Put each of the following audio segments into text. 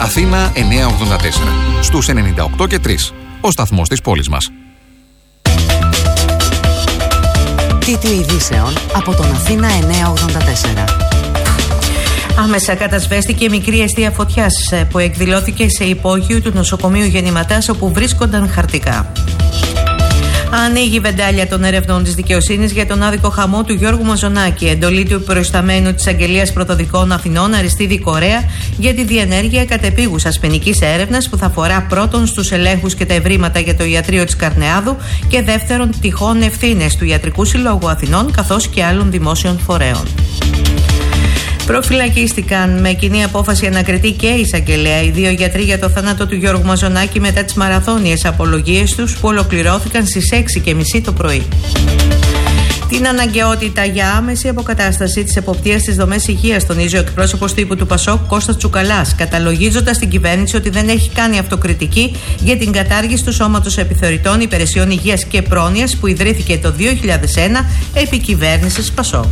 Αθήνα 984. Στους 98 και 3. Ο σταθμός της πόλης μας. Τίτλοι ειδήσεων από τον Αθήνα 984. Άμεσα κατασβέστηκε μικρή αιστεία φωτιάς που εκδηλώθηκε σε υπόγειο του νοσοκομείου Γεννηματάς, όπου βρίσκονταν χαρτικά. Ανοίγει η βεντάλια των ερευνών της δικαιοσύνης για τον άδικο χαμό του Γιώργου Μαζονάκη. Εντολή του προϊσταμένου της Αγγελίας Πρωτοδικών Αθηνών, Αριστίδη Κορέα, για τη διενέργεια κατεπίγουσας ποινικής έρευνας που θα αφορά πρώτον στους ελέγχους και τα ευρήματα για το ιατρείο της Καρνεάδου και δεύτερον τυχόν ευθύνες του Ιατρικού Συλλόγου Αθηνών καθώς και άλλων δημόσιων φορέων. Προφυλακίστηκαν με κοινή απόφαση ανακριτή και εισαγγελέα οι δύο γιατροί για το θάνατο του Γιώργου Μαζονάκη μετά τις μαραθώνιες απολογίες τους που ολοκληρώθηκαν στις 6:30 το πρωί. Την αναγκαιότητα για άμεση αποκατάσταση της εποπτείας στις δομές υγείας τονίζει ο εκπρόσωπος τύπου του ΠΑΣΟΚ Κώστας Τσουκαλάς, καταλογίζοντας την κυβέρνηση ότι δεν έχει κάνει αυτοκριτική για την κατάργηση του Σώματος Επιθεωρητών Υπηρεσιών Υγείας και Πρόνοιας που ιδρύθηκε το 2001 επί κυβέρνησης ΠΑΣΟΚ.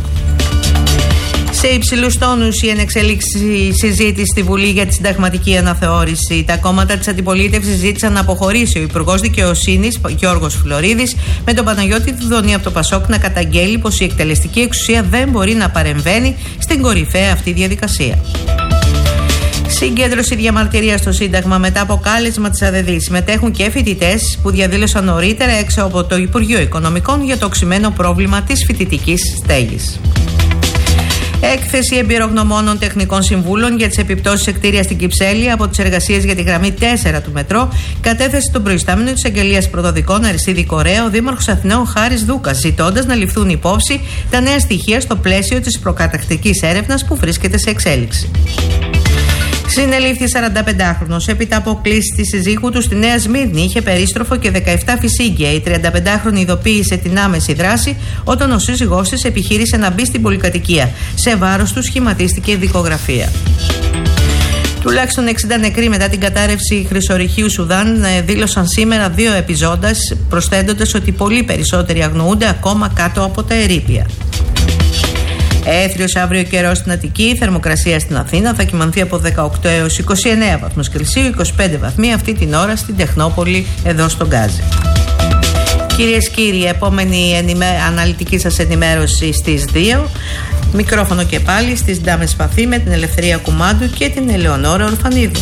Σε υψηλούς τόνους η ενεξέλιξη συζήτηση στη Βουλή για τη συνταγματική αναθεώρηση. Τα κόμματα της αντιπολίτευσης ζήτησαν να αποχωρήσει ο Υπουργός Δικαιοσύνης Γιώργος Φλωρίδης, με τον Παναγιώτη Τουδονή από το ΠΑΣΟΚ να καταγγέλει πως η εκτελεστική εξουσία δεν μπορεί να παρεμβαίνει στην κορυφαία αυτή διαδικασία. Συγκέντρωση διαμαρτυρία στο Σύνταγμα μετά από κάλεσμα της ΑΔΔ. Συμμετέχουν και φοιτητές που διαδήλωσαν νωρίτερα έξω από το Υπουργείο Οικονομικών για το οξυμένο πρόβλημα της φοιτητικής στέγης. Έκθεση εμπειρογνωμόνων τεχνικών συμβούλων για τις επιπτώσεις σε κτίρια στην Κυψέλη από τις εργασίες για τη γραμμή 4 του μετρό, κατέθεση των προϊστάμενο της Αγγελίας Πρωτοδικών Αριστίδη Κορέα, ο Δήμαρχος Αθηνών Χάρης Δούκας, ζητώντας να ληφθούν υπόψη τα νέα στοιχεία στο πλαίσιο της προκαταρκτικής έρευνας που βρίσκεται σε εξέλιξη. Συνελήφθη 45χρονος έπειτα από κλήση τη συζύγου του στη Νέα Σμύρνη. Είχε περίστροφο και 17 φυσίγγια. Η 35χρονη ειδοποίησε την άμεση δράση όταν ο σύζυγός της επιχείρησε να μπει στην πολυκατοικία. Σε βάρος του σχηματίστηκε δικογραφία. Τουλάχιστον 60 νεκροί μετά την κατάρρευση χρυσορυχείου Σουδάν δήλωσαν σήμερα 2 επιζώντας, προσθέτοντας ότι πολύ περισσότεροι αγνοούνται ακόμα κάτω από τα ερείπια. Έθριος αύριο καιρός στην Αττική, η θερμοκρασία στην Αθήνα θα κυμανθεί από 18 έως 29 βαθμούς Κελσίου, 25 βαθμοί αυτή την ώρα στην Τεχνόπολη εδώ στον Γκάζι. Κυρίες και κύριοι, επόμενη αναλυτική σας ενημέρωση στις 2. Μικρόφωνο και πάλι στις Ντάμες Σπαθή με την Ελευθερία Κουμάντου και την Ελεονόρα Ορφανίδου.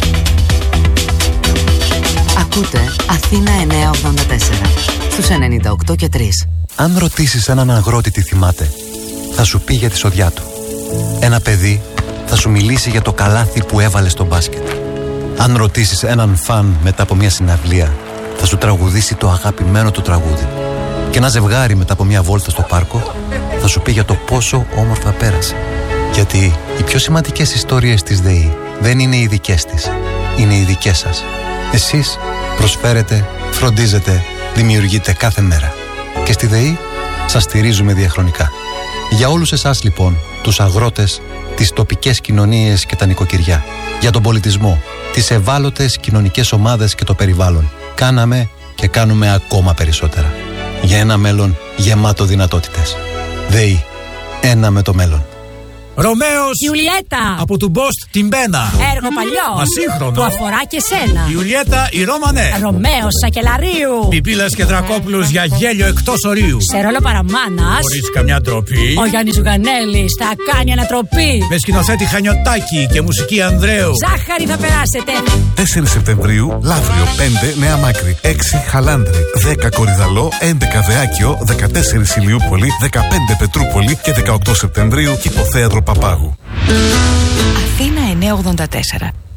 Ακούτε Αθήνα 984 στους 98 και 3. Αν ρωτήσεις έναν αγρότη τι θυμάται, θα σου πει για τη σοδιά του. Ένα παιδί θα σου μιλήσει για το καλάθι που έβαλε στο μπάσκετ. Αν ρωτήσεις έναν φαν μετά από μια συναυλία, θα σου τραγουδήσει το αγαπημένο του τραγούδι. Και ένα ζευγάρι μετά από μια βόλτα στο πάρκο θα σου πει για το πόσο όμορφα πέρασε. Γιατί οι πιο σημαντικές ιστορίες της ΔΕΗ δεν είναι οι δικές της, είναι οι δικές σας. Εσείς προσφέρετε, φροντίζετε, δημιουργείτε κάθε μέρα. Και στη ΔΕΗ σας στηρίζουμε διαχρονικά. Για όλους εσάς λοιπόν, τους αγρότες, τις τοπικές κοινωνίες και τα νοικοκυριά, για τον πολιτισμό, τις ευάλωτες κοινωνικές ομάδες και το περιβάλλον, κάναμε και κάνουμε ακόμα περισσότερα. Για ένα μέλλον γεμάτο δυνατότητες. ΔΕΗ. Ένα με το μέλλον. Ρωμαίος Ιουλιέτα από του Μπόστ την Μπένα. Έργο παλιό Ασύγχρονο που αφορά και σένα. Ιουλιέτα η Ρώμανε. Ρωμαίος Σακελαρίου. Πιπίλας και Δρακόπουλος για γέλιο εκτός ορίου. Σε ρόλο παραμάνας Χωρίς καμιά ντροπή. ο Γιάννης Ζουγανέλης θα κάνει ανατροπή. Με σκηνοθέτη Χανιωτάκη και μουσική Ανδρέου. Ζάχαρη θα περάσετε. 4 Σεπτεμβρίου Λαύριο, 5 Νέα Μάκρη, 6 Χαλάνδρη, 10 Κορυδαλό, 11 Δεάκιο, 14 Ηλιούπολη, 15 Πετρούπολη και 18 Σεπτεμβρίου Κηποθέατρο Παπάγου. Αθήνα 984.